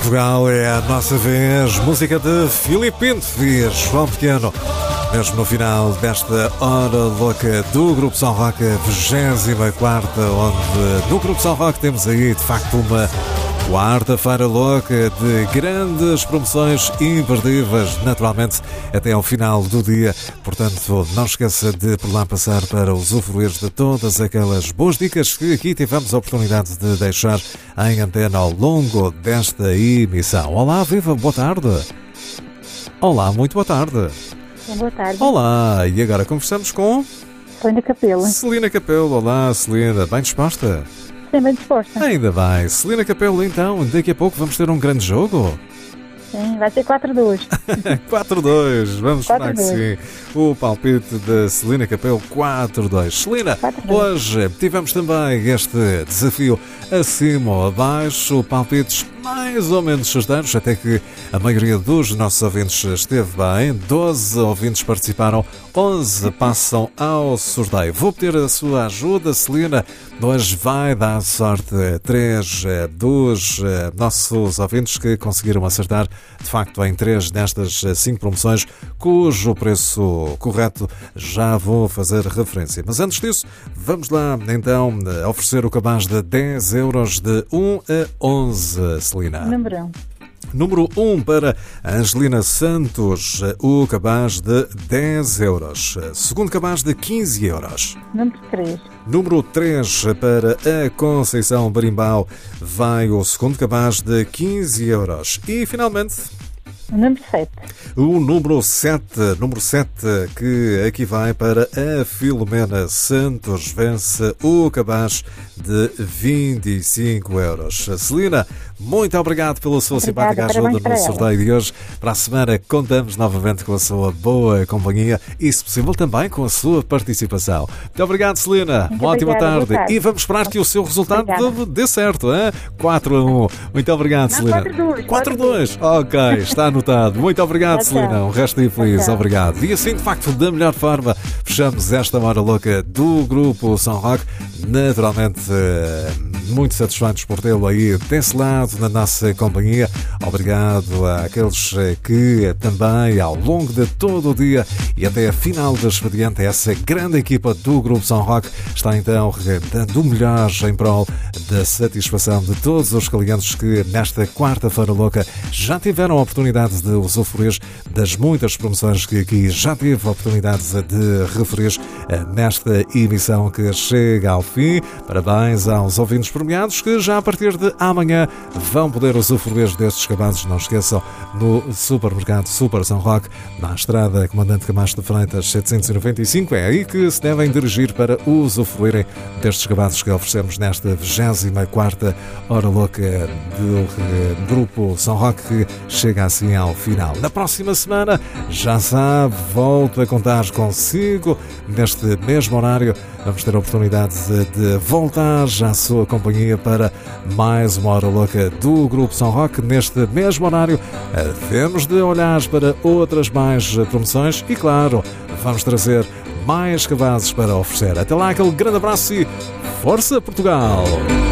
Portugal é a nossa vez. Música de Filipe Pinto e João Pequeno. Mesmo no final desta hora louca do Grupo São Roque, 24ª, onde no Grupo São Roque temos aí, de facto, uma quarta-feira louca de grandes promoções imperdíveis, naturalmente, até ao final do dia. Portanto, não esqueça de por lá passar para usufruir de todas aquelas boas dicas que aqui tivemos a oportunidade de deixar em antena ao longo desta emissão. Olá, viva, boa tarde. Olá, muito boa tarde. Boa tarde. Olá, e agora conversamos com... Celina Capelo. Celina Capelo. Olá, Celina, bem disposta? Sim, bem disposta. Ainda bem. Celina Capelo, então, daqui a pouco vamos ter um grande jogo? Sim, vai ser 4-2. 4-2, vamos esperar que 4-2. sim. O palpite da Celina Capelo, 4-2. Celina, 4-2. hoje tivemos também este desafio acima ou abaixo, palpites mais ou menos certeiros, até que a maioria dos nossos ouvintes esteve bem. 12 ouvintes participaram, 11 passam ao sorteio. Vou pedir a sua ajuda, Celina. Hoje vai dar sorte a 3 dos nossos ouvintes que conseguiram acertar, de facto, em 3 destas 5 promoções, cujo preço correto já vou fazer referência. Mas antes disso, vamos lá então oferecer o cabaz de 10 euros de 1 a 11, Celina. Número 1 para Angelina Santos, o cabaz de 10 euros. Segundo cabaz de 15 euros. Número 3. Número 3 para a Conceição Barimbau, vai o segundo cabaz de 15 euros. E finalmente... Número 7. O número 7, que aqui vai para a Filomena Santos, vence o cabaz de 25 euros. Celina, muito obrigado pela sua simpática ajuda no sorteio de hoje. Para a semana contamos novamente com a sua boa companhia e, se possível, também com a sua participação. Muito obrigado, Celina. Uma ótima tarde. E vamos esperar que o seu resultado dê certo, hein? 4-1. Muito obrigado, Celina. 4-2. Ok, está anotado. Muito obrigado, Celina. Um resto de feliz. Obrigado. E assim, de facto, da melhor forma, fechamos esta hora louca do Grupo São Roque. Naturalmente, muito satisfeitos por tê-lo aí desse lado na nossa companhia. Obrigado àqueles que também, ao longo de todo o dia e até a final do expediente, essa grande equipa do Grupo São Roque está então dando o melhor em prol da satisfação de todos os clientes que nesta quarta-feira louca já tiveram a oportunidade de usufruir das muitas promoções que aqui já tive a oportunidade de referir nesta emissão que chega ao fim. Parabéns aos ouvintes premiados que já a partir de amanhã vão poder usufruir destes cabazes. Não esqueçam, no supermercado Super São Roque, na estrada Comandante Camacho de Freitas 795, é aí que se devem dirigir para usufruírem destes cabazes que oferecemos nesta 24ª hora louca do Grupo São Roque, que chega assim ao final. Na próxima semana, já sabe, volto a contar consigo neste mesmo horário. Vamos ter a oportunidade de voltar já à sua companhia para mais uma hora louca do Grupo São Roque. Neste mesmo horário, temos de olhar para outras mais promoções e, claro, vamos trazer mais cabazes para oferecer. Até lá, aquele grande abraço e força Portugal!